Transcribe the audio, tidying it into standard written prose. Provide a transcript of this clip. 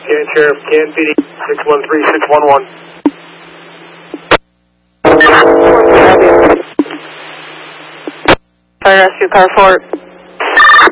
Can Sheriff, Can PD, 613611. Fire rescue car 4.